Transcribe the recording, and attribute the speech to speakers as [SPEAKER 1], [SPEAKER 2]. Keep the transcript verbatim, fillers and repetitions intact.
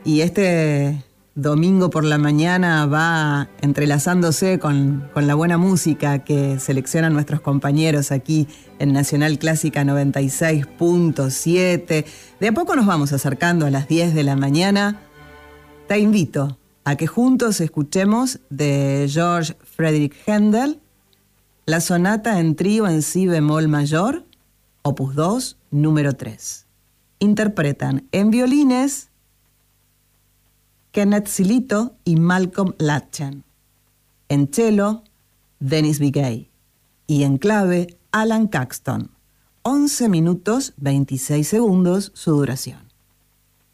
[SPEAKER 1] Y este domingo por la mañana va entrelazándose con, con la buena música que seleccionan nuestros compañeros aquí en Nacional Clásica noventa y seis punto siete. De a poco nos vamos acercando a las diez de la mañana. Te invito a que juntos escuchemos de George Friedrich Händel la sonata en trío en si bemol mayor, opus dos, número tres. Interpretan en violines Kenneth Silito y Malcolm Latchen. En cello, Dennis Bigay. Y en clave, Alan Caxton. once minutos veintiséis segundos su duración.